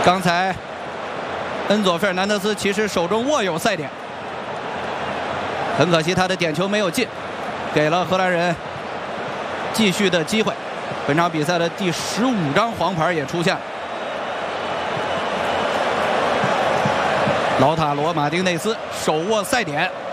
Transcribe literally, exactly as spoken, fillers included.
刚才恩佐·费尔南德斯其实手中握有赛点，很可惜他的点球没有进，给了荷兰人继续的机会。本场比赛的第十五张黄牌也出现了。劳塔罗·马丁内斯手握赛点。